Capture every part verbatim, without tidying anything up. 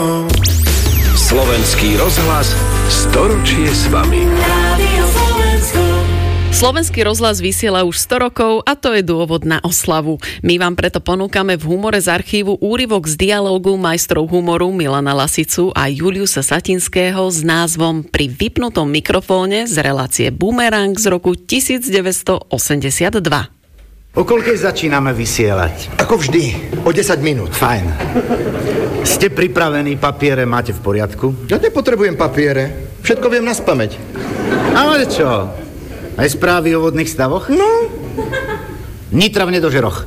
Slovenský rozhlas storočie s vami. Slovenský rozhlas vysiela už sto rokov a to je dôvod na oslavu. My vám preto ponúkame v Humore z archívu úryvok z dialógu majstrov humoru Milana Lasicu a Juliusa Satinského s názvom Pri vypnutom mikrofóne z relácie Boomerang z roku devätnásťstoosemdesiatdva. O koľkej začíname vysielať? Ako vždy, o desať minút. Fajn. Ste pripravení, papiere máte v poriadku? Ja nepotrebujem papiere, všetko viem naspamäť. Ale čo? Aj správy o vodných stavoch? No. Nitra v nedožeroch.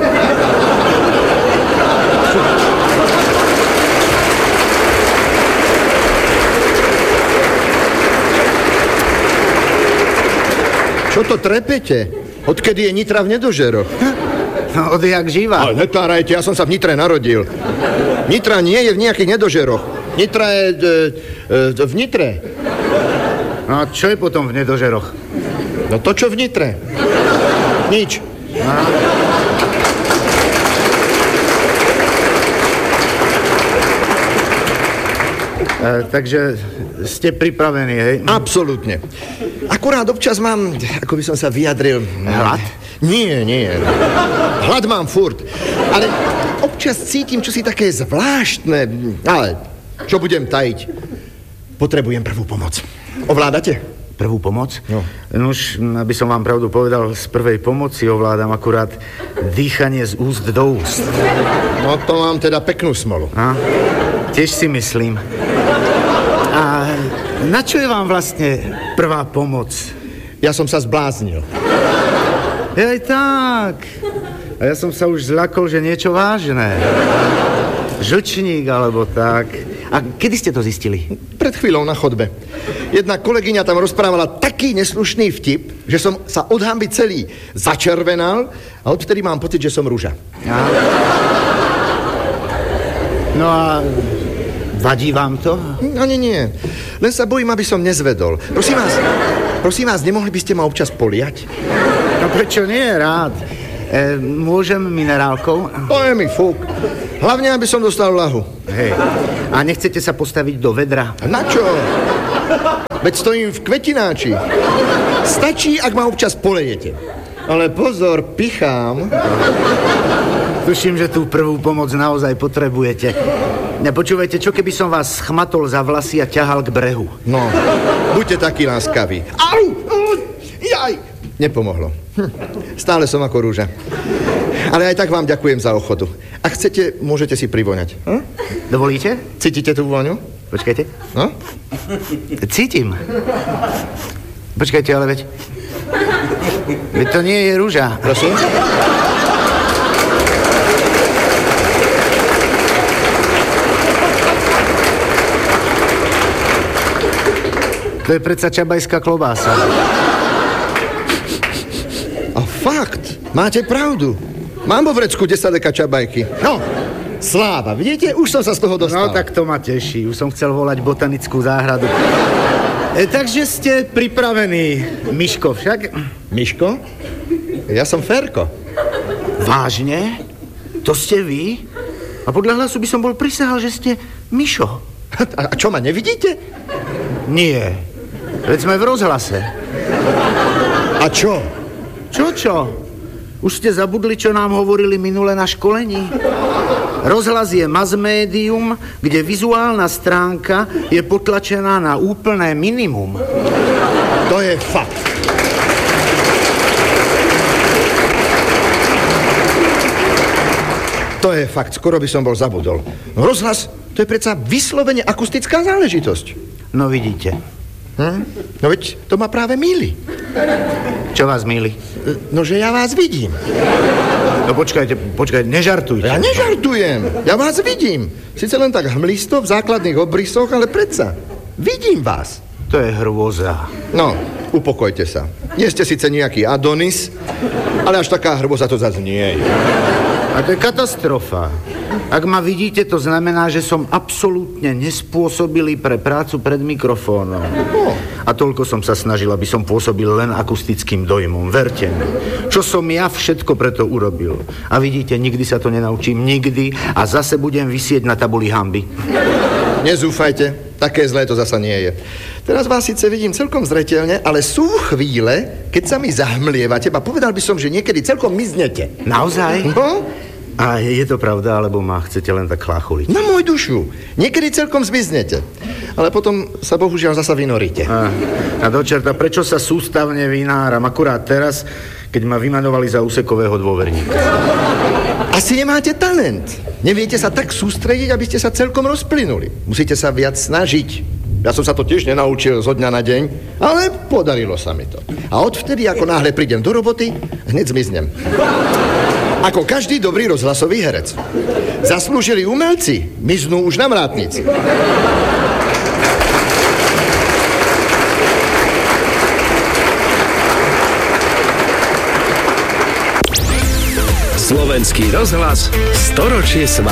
Čo to trepete? Odkedy je Nitra v nedožeroch? No, odjak živa. Ale netárajte, ja som sa v Nitre narodil. Nitra nie je v nejakých nedožeroch. Nitra je e, e, v Nitre. No a čo je potom v nedožeroch? No to, čo v Nitre. Nič. A... E, takže ste pripravení, hej? Absolútne. Akurát občas mám, ako by som sa vyjadril... Hlad? Nie, nie. Hlad mám furt. Ale občas cítim čosi také zvláštne. Ale čo budem tajiť? Potrebujem prvú pomoc. Ovládate? Prvú pomoc? No. Nuž, aby som vám pravdu povedal, z prvej pomoci ovládam akurát dýchanie z úst do úst. No to mám teda peknú smolu. A? Tiež si myslím. A na čo je vám vlastne prvá pomoc? Ja som sa zbláznil. Aj tak. A ja som sa už zľakol, že niečo vážne. Žlčník alebo tak. A kedy ste to zistili? Pred chvíľou na chodbe. Jedna kolegyňa tam rozprávala taký neslušný vtip, že som sa od hanby celý začervenal a odtedy mám pocit, že som rúža. A... No a vadí vám to? Ani nie. Len sa bojím, aby som nezvedol. Prosím vás, prosím vás, nemohli by ste ma občas poliať? No prečo nie? Rád. E, môžem minerálkou? To je mi fúk. Hlavne, aby som dostal vlahu. Hej. A nechcete sa postaviť do vedra? A na čo? Veď stojím v kvetináči. Stačí, ak ma občas polejete. Ale pozor, pichám. Tuším, že tú prvú pomoc naozaj potrebujete. Nepočúvajte, čo keby som vás schmatol za vlasy a ťahal k brehu? No, buďte takí láskaví. Au! Jaj! Nepomohlo. Hm. Stále som ako rúža. Ale aj tak vám ďakujem za ochotu. Ak chcete, môžete si privoňať. Hm? Dovolíte? Cítite tú vôňu? Počkajte. No? Cítim. Počkajte, ale veď... Veď to nie je rúža. Prosím? To je predsa čabajská klobása. A fakt, máte pravdu. Mám vo vrecku desať deka čabajky. No, sláva, vidíte, už som sa z toho dostal. No tak to ma teší, už som chcel volať botanickú záhradu. E, takže ste pripravení, Miško však? Miško? Ja som Ferko. Vážne? To ste vy? A podľa hlasu by som bol prisahal, že ste Mišo. A čo, ma nevidíte? Nie, veď sme v rozhlase. A čo? Čo, čo? Už ste zabudli, čo nám hovorili minule na školení? Rozhlas je mass médium, kde vizuálna stránka je potlačená na úplné minimum. To je fakt. To je fakt, skoro by som bol zabudol. Rozhlas, to je predsa vyslovene akustická záležitosť. No vidíte. Hm? No veď, to ma práve mýli. Čo vás mýli? No, že ja vás vidím. No počkajte, počkajte, nežartujte. Ja nežartujem, ja vás vidím. Sice len tak hmlisto v základných obrysoch, ale predsa. Vidím vás. To je hrôza. No, upokojte sa. Nie ste síce nejaký Adonis, ale až taká hrôza to zase nie je. A to je katastrofa. Ak ma vidíte, to znamená, že som absolútne nespôsobilý pre prácu pred mikrofónom. No. A toľko som sa snažil, aby som pôsobil len akustickým dojmom. Verte mi. Čo som ja všetko preto urobil. A vidíte, nikdy sa to nenaučím. Nikdy. A zase budem visieť na tabuli hanby. Nezúfajte. Také zlé to zasa nie je. Teraz vás síce vidím celkom zreteľne, ale sú chvíle, keď sa mi zahmlievate, a povedal by som, že niekedy celkom miznete. Naozaj? No? A je to pravda, alebo ma chcete len tak chláchuliť? Na môj dušu. Niekedy celkom zmiznete. Ale potom sa bohužiaľ zasa vynoríte. A, a do čerta, prečo sa sústavne vynáram? Akurát teraz, keď ma vymanovali za úsekového dôverníka. Asi nemáte talent. Neviete sa tak sústrediť, aby ste sa celkom rozplynuli. Musíte sa viac snažiť. Ja som sa to tiež nenaučil zo dňa na deň, ale podarilo sa mi to. A odvtedy, ako náhle prídem do roboty, hneď zmiznem. Ako každý dobrý rozhlasový herec. Zaslúžili umelci miznú už na mrátnici. Slovenský rozhlas storočie s vami.